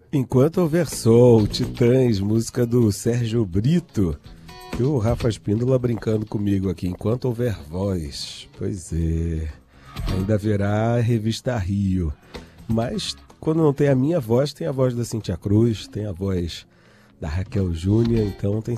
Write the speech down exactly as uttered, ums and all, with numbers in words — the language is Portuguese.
Enquanto houver sol, Titãs, música do Sérgio Brito. E o Rafa Espíndola brincando comigo aqui, enquanto houver voz. Pois é, ainda haverá a revista Rio. Mas quando não tem a minha voz, tem a voz da Cíntia Cruz, tem a voz da Raquel Júnior, então tem